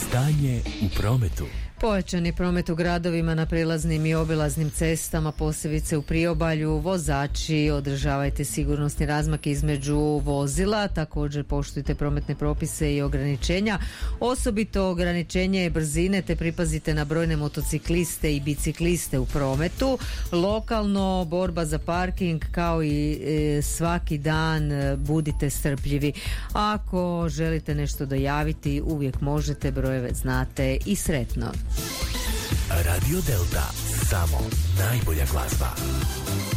Stanje u prometu. Pojačan je promet u gradovima na prilaznim i obilaznim cestama, posebice u priobalju. Vozači, održavajte sigurnosni razmak između vozila, također poštujte prometne propise i ograničenja, osobito ograničenje brzine, te pripazite na brojne motocikliste i bicikliste u prometu. Lokalno, borba za parking, kao i svaki dan budite strpljivi. Ako želite nešto dojaviti, uvijek možete, brojeve znate i sretno. Radio Delta, samo najbolja glazba.